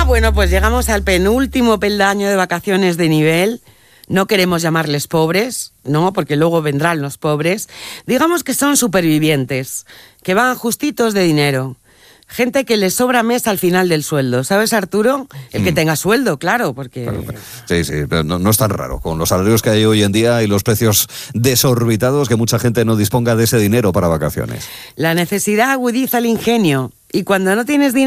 Bueno, pues llegamos al penúltimo peldaño de vacaciones de nivel. No queremos llamarles pobres, ¿no? Porque luego vendrán los pobres. Digamos que son supervivientes, que van justitos de dinero. Gente que les sobra mes al final del sueldo. ¿Sabes, Arturo? El que tenga sueldo, claro, porque... Sí, pero no es tan raro. Con los salarios que hay hoy en día y los precios desorbitados, que mucha gente no disponga de ese dinero para vacaciones. La necesidad agudiza el ingenio. Y cuando no tienes dinero...